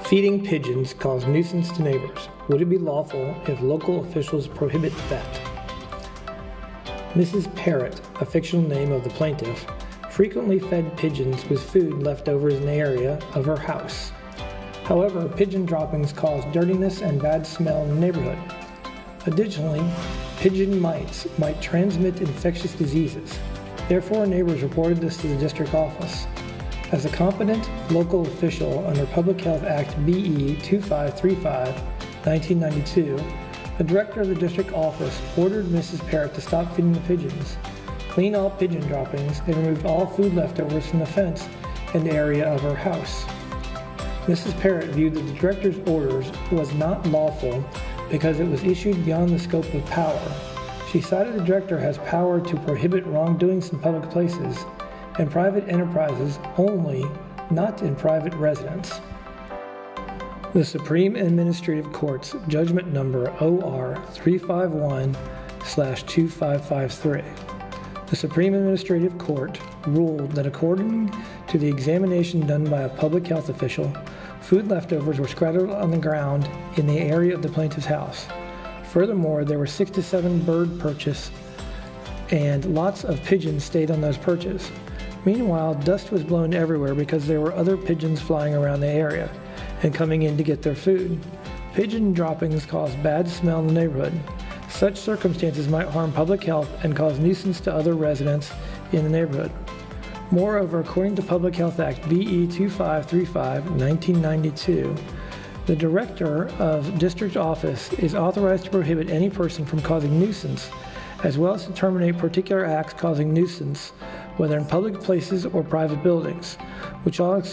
Feeding pigeons cause nuisance to neighbors. Would it be lawful if local officials prohibit that? Mrs. Parrott, a fictional name of the plaintiff, frequently fed pigeons with food leftovers in the area of her house. However, pigeon droppings cause dirtiness and bad smell in the neighborhood. Additionally, pigeon mites might transmit infectious diseases. Therefore, neighbors reported this to the district office. As a competent local official under Public Health Act BE 2535, 1992, the director of the district office ordered Mrs. Parrott to stop feeding the pigeons, clean all pigeon droppings, and remove all food leftovers from the fence in the area of her house. Mrs. Parrott viewed that the director's orders was not lawful because it was issued beyond the scope of power. She cited the director has power to prohibit wrongdoings in public places and private enterprises only, not in private residence. The Supreme Administrative Court's Judgment Number OR 351/2553. The Supreme Administrative Court ruled that according to the examination done by a public health official, food leftovers were scattered on the ground in the area of the plaintiff's house. Furthermore, there were 6 to 7 bird perches and lots of pigeons stayed on those perches. Meanwhile, dust was blown everywhere because there were other pigeons flying around the area and coming in to get their food. Pigeon droppings cause bad smell in the neighborhood. Such circumstances might harm public health and cause nuisance to other residents in the neighborhood. Moreover, according to Public Health Act BE 2535, 1992, the director of district office is authorized to prohibit any person from causing nuisance, as well as to terminate particular acts causing nuisance, whether in public places or private buildings, which all